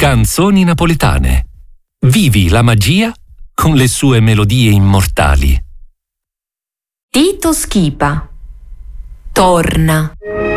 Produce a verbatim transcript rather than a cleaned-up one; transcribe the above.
Canzoni napoletane. Vivi la magia con le sue melodie immortali. Tito Schipa. Torna.